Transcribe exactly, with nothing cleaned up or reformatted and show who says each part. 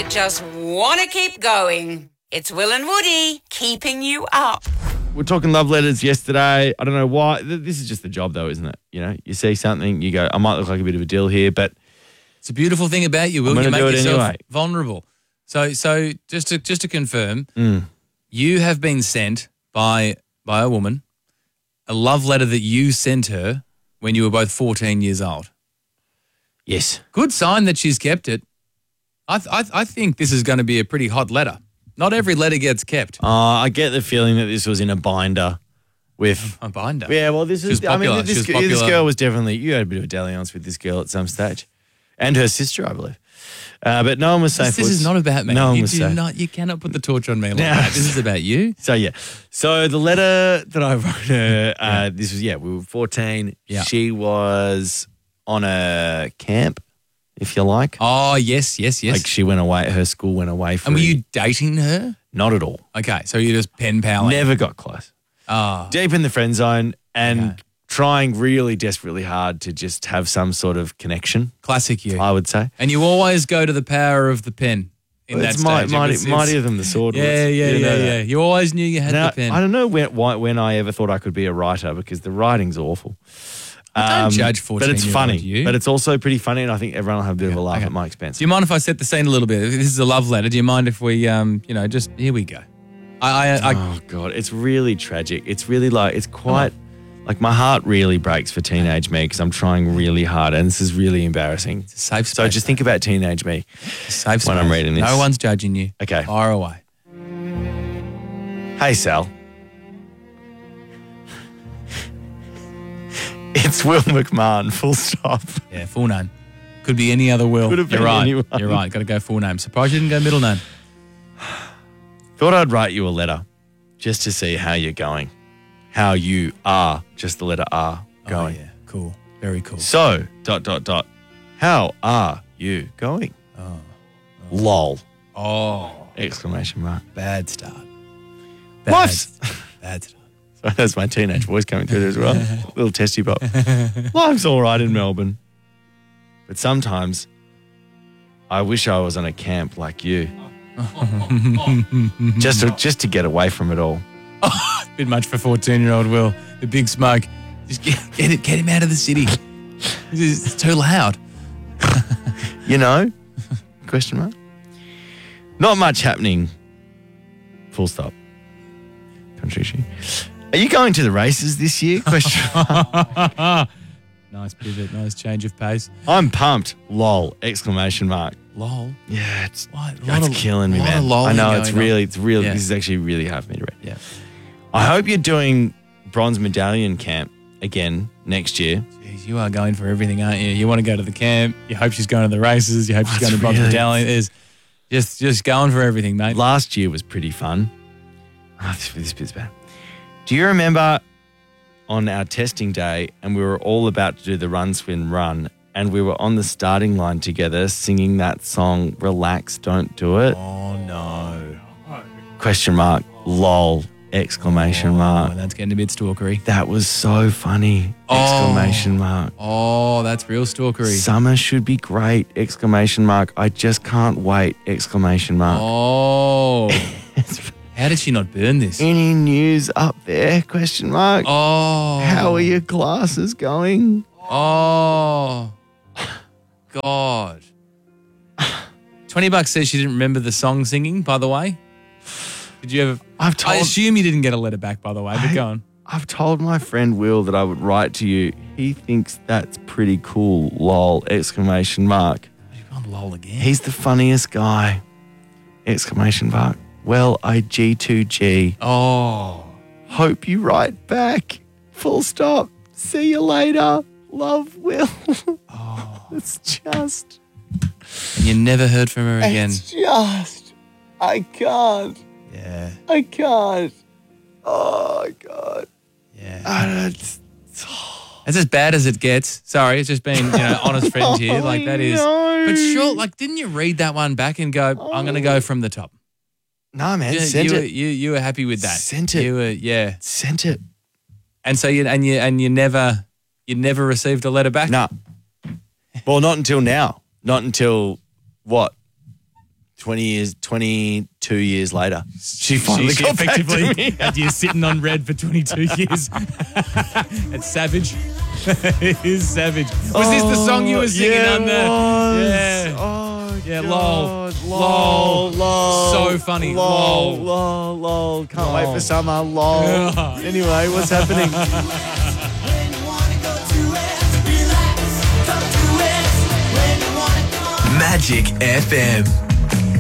Speaker 1: that just want to keep going. It's Will and Woody keeping you up.
Speaker 2: We're talking love letters yesterday. I don't know why. This is just the job, though, isn't it? You know, you see something, you go, I might look like a bit of a deal here, but
Speaker 3: it's a beautiful thing about you, Will.
Speaker 2: I'm
Speaker 3: You make
Speaker 2: do it
Speaker 3: yourself
Speaker 2: anyway.
Speaker 3: vulnerable. So, so just to just to confirm,
Speaker 2: mm.
Speaker 3: you have been sent by by a woman a love letter that you sent her when you were both fourteen years old.
Speaker 2: Yes.
Speaker 3: Good sign that she's kept it. I th- I, th- I think this is going to be a pretty hot letter. Not every letter gets kept.
Speaker 2: Uh, I get the feeling that this was in a binder with
Speaker 3: a binder.
Speaker 2: Yeah, well, this is. I
Speaker 3: popular.
Speaker 2: mean, this,
Speaker 3: She was
Speaker 2: this
Speaker 3: popular.
Speaker 2: girl was definitely. You had a bit of a dalliance with this girl at some stage, and her sister, I believe. Uh, but no one was safe.
Speaker 3: This, this is not about me.
Speaker 2: No one
Speaker 3: you
Speaker 2: was
Speaker 3: do
Speaker 2: safe.
Speaker 3: not. You cannot put the torch on me like
Speaker 2: No.
Speaker 3: that. This is about you.
Speaker 2: So yeah, so the letter that I wrote her, uh, yeah. this was yeah, we were fourteen.
Speaker 3: Yeah.
Speaker 2: She was on a camp, if you like.
Speaker 3: Oh yes, yes, yes.
Speaker 2: Like she went away. Her school went away for.
Speaker 3: And were you dating her?
Speaker 2: Not at all.
Speaker 3: Okay, so you just pen paling.
Speaker 2: Never got close.
Speaker 3: Oh.
Speaker 2: Deep in the friend zone and
Speaker 3: Okay.
Speaker 2: trying really desperately hard to just have some sort of connection.
Speaker 3: Classic you.
Speaker 2: I would say.
Speaker 3: And you always go to the power of the pen in
Speaker 2: Well,
Speaker 3: that
Speaker 2: it's mighty,
Speaker 3: stage.
Speaker 2: mighty,
Speaker 3: It's- it's-
Speaker 2: mightier than the sword was.
Speaker 3: Yeah, yeah,
Speaker 2: You
Speaker 3: yeah,
Speaker 2: know
Speaker 3: yeah.
Speaker 2: that.
Speaker 3: You always knew you had
Speaker 2: Now,
Speaker 3: the pen.
Speaker 2: I don't know when, why, when I ever thought I could be a writer because the writing's awful.
Speaker 3: Don't judge
Speaker 2: But it's
Speaker 3: fourteen-year-old
Speaker 2: funny.
Speaker 3: you.
Speaker 2: But it's also pretty funny, and I think everyone will have a bit of a laugh
Speaker 3: okay.
Speaker 2: at my expense.
Speaker 3: Do you mind if I set the scene a little bit? If this is a love letter, do you mind if we, um, you know, just, here we go. I, I, I
Speaker 2: oh, God. It's really tragic. It's really like, it's quite, like my heart really breaks for teenage me because I'm trying really hard, and this is really embarrassing.
Speaker 3: It's a safe space.
Speaker 2: So just think about teenage me
Speaker 3: safe
Speaker 2: when
Speaker 3: space.
Speaker 2: I'm reading this.
Speaker 3: No one's judging you.
Speaker 2: Okay.
Speaker 3: Fire away.
Speaker 2: Hey, Sal. It's Will McMahon, full stop.
Speaker 3: Yeah, full name. Could be any other Will.
Speaker 2: Could have
Speaker 3: You're
Speaker 2: been
Speaker 3: right.
Speaker 2: anyone.
Speaker 3: You're right. Got to go full name. Surprised you didn't go middle name.
Speaker 2: Thought I'd write you a letter just to see how you're going. How you are, just the letter R, going.
Speaker 3: Oh, yeah. Cool. Very cool.
Speaker 2: So, dot, dot, dot. How are you going?
Speaker 3: Oh.
Speaker 2: Lol.
Speaker 3: Oh.
Speaker 2: Exclamation mark.
Speaker 3: Bad start. Bad,
Speaker 2: Life's...
Speaker 3: bad start.
Speaker 2: Sorry, that's my teenage voice coming through there as well. Little testy pop. Life's all right in Melbourne. But sometimes I wish I was on a camp like you. just, to, just to get away from it all.
Speaker 3: Oh, bit much for fourteen-year-old Will. The big smoke. Just get, get it, get him out of the city. It's, it's too loud.
Speaker 2: You know? Question mark. Not much happening. Full stop. Country she. Are you going to the races this year? Question mark.
Speaker 3: Nice pivot. Nice change of pace.
Speaker 2: I'm pumped. Lol. Exclamation mark.
Speaker 3: Lol.
Speaker 2: Yeah, it's
Speaker 3: What? A lot
Speaker 2: it's
Speaker 3: of-
Speaker 2: killing me,
Speaker 3: a lot
Speaker 2: man.
Speaker 3: of lolling
Speaker 2: I know it's
Speaker 3: going on.
Speaker 2: really, it's really.
Speaker 3: Yeah.
Speaker 2: This is actually really hard for me to read.
Speaker 3: Yeah.
Speaker 2: I hope you're doing bronze medallion camp again next year.
Speaker 3: Jeez, you are going for everything, aren't you? You want to go to the camp. You hope she's going to the races. You hope she's
Speaker 2: Oh,
Speaker 3: going to
Speaker 2: it's
Speaker 3: bronze
Speaker 2: really-
Speaker 3: medallion. Is just just going for everything, mate.
Speaker 2: Last year was pretty fun. Oh, this, this bit's bad. Do you remember on our testing day and we were all about to do the run, swim, run, and we were on the starting line together singing that song, Relax, Don't Do It?
Speaker 3: Oh no!
Speaker 2: Question mark, lol, exclamation mark.
Speaker 3: Oh, that's getting a bit stalkery.
Speaker 2: That was so funny,
Speaker 3: Oh.
Speaker 2: exclamation mark.
Speaker 3: Oh, that's real stalkery.
Speaker 2: Summer should be great, exclamation mark. I just can't wait, exclamation mark.
Speaker 3: Oh, how did she not burn this?
Speaker 2: Any news up there, question mark?
Speaker 3: Oh,
Speaker 2: How are your classes going?
Speaker 3: Oh, God. Twenty bucks says she didn't remember the song singing. By the way, did you ever?
Speaker 2: I've told,
Speaker 3: I assume you didn't get a letter back. By the way, but
Speaker 2: I-
Speaker 3: go on.
Speaker 2: I've told my friend Will that I would write to you. He thinks that's pretty cool, lol, exclamation mark.
Speaker 3: You've gone lol again.
Speaker 2: He's the funniest guy, exclamation mark. Well, I G two G.
Speaker 3: Oh,
Speaker 2: Hope you write back. Full stop. See you later. Love, Will.
Speaker 3: oh.
Speaker 2: It's just.
Speaker 3: And you never heard from her again.
Speaker 2: It's just. I can't.
Speaker 3: Yeah,
Speaker 2: I can't. Oh, God.
Speaker 3: yeah.
Speaker 2: I don't,
Speaker 3: That's as bad as it gets. Sorry, it's just being, you know, honest friends here. Like that is.
Speaker 2: No.
Speaker 3: But sure, like, didn't you read that one back and go, I'm going to go from the top?
Speaker 2: No, man.
Speaker 3: You,
Speaker 2: Sent
Speaker 3: you,
Speaker 2: it.
Speaker 3: Were, you you were happy with that.
Speaker 2: Sent it.
Speaker 3: You were, yeah.
Speaker 2: Sent it.
Speaker 3: And so you and you and you never you never received a letter back.
Speaker 2: No. Well, not until now. Not until what? twenty years, twenty-two years later, she finally
Speaker 3: she
Speaker 2: got back to
Speaker 3: effectively
Speaker 2: me.
Speaker 3: had you sitting on red for twenty-two years. It's savage. It is savage. Was this the song you were singing
Speaker 2: yeah,
Speaker 3: on
Speaker 2: it
Speaker 3: the?
Speaker 2: was.
Speaker 3: Yeah.
Speaker 2: Oh,
Speaker 3: Yeah,
Speaker 2: God.
Speaker 3: lol.
Speaker 2: lol, lol,
Speaker 3: So funny.
Speaker 2: lol,
Speaker 3: Lol.
Speaker 2: lol, lol. Can't
Speaker 3: Lol.
Speaker 2: wait for summer, lol.
Speaker 3: Yeah.
Speaker 2: Anyway, what's happening?
Speaker 4: Magic F M.